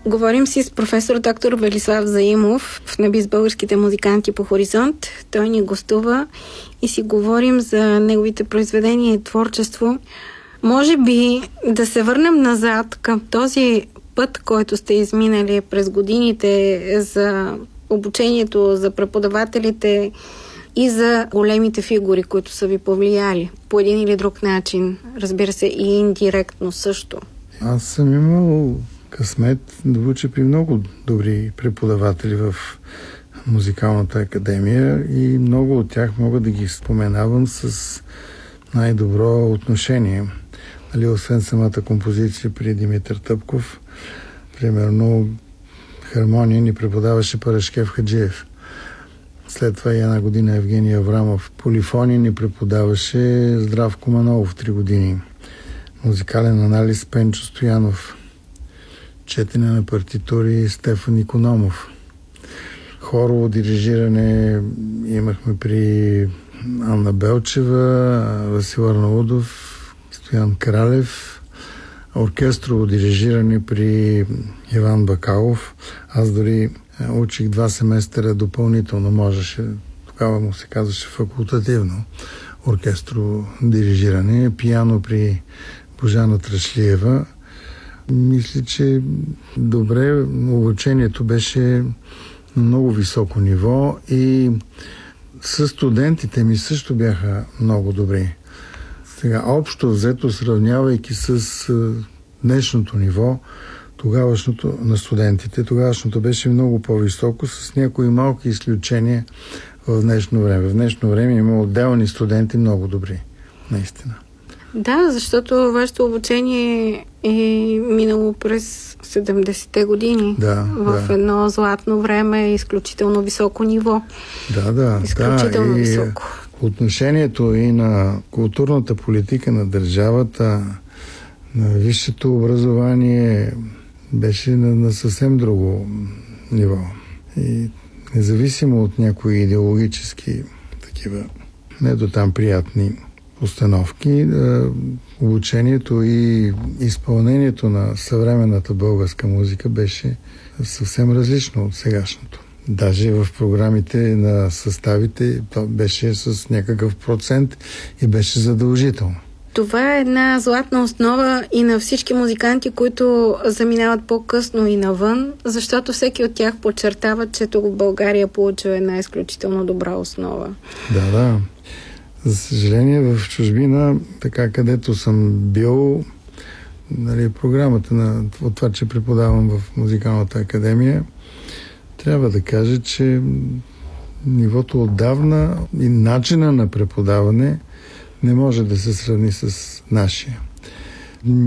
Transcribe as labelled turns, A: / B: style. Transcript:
A: Говорим си с професор доктор Велислав Заимов в Набис българските музиканти по Хоризонт. Той ни гостува и си говорим за неговите произведения и творчество. Може би да се върнем назад към този път, който сте изминали през годините за обучението, за преподавателите и за големите фигури, които са ви повлияли по един или друг начин. Разбира се, и индиректно също.
B: Аз съм имал късмет да уча при много добри преподаватели в музикалната академия и много от тях мога да ги споменавам с най-добро отношение. Освен самата композиция при Димитър Тъпков, примерно хармония ни преподаваше Парашкев Хаджиев. След това и една година Евгений Аврамов. Полифония ни преподаваше Здравко Манолов 3 години. Музикален анализ Пенчо Стоянов. Четене на партитури Стефан Икономов. Хорово дирижиране имахме при Анна Белчева, Васил Арнаудов, Стоян Кралев. Оркестрово дирижиране при Иван Бакалов. Аз дори учих 2 семестъра допълнително, можеше, тогава му се казваше факултативно оркестрово дирижиране. Пиано при Божана Трашлиева. Мисля, че добре, обучението беше на много високо ниво и със студентите ми също бяха много добри. Сега, общо взето, сравнявайки с днешното ниво, тогавашното на студентите, тогавашното беше много по-високо, с някои малки изключения в днешно време. В днешно време има отделни студенти много добри, наистина.
A: Да, защото вашето обучение е минало през 70-те години. В едно златно време, изключително високо ниво. Изключително високо.
B: Отношението и на културната политика на държавата, на висшето образование беше на съвсем друго ниво. И независимо от някои идеологически такива не до там приятни установки, обучението и изпълнението на съвременната българска музика беше съвсем различно от сегашното. Даже в програмите на съставите то беше с някакъв процент и беше задължително.
A: Това е една златна основа и на всички музиканти, които заминават по-късно и навън, защото всеки от тях подчертава, че тук в България получил една изключително добра основа.
B: Да. За съжаление, в чужбина, така където съм бил, програмата от това, че преподавам в музикалната академия, трябва да кажа, че нивото отдавна и начина на преподаване не може да се сравни с нашия.